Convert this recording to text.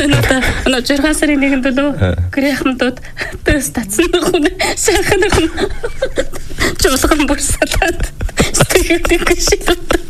Но 6 сарын 1-нд лөө гэрхэмдүүд дэс татсан хүн сайхан хүн жуулган бүрсэлээд стигдэг шиг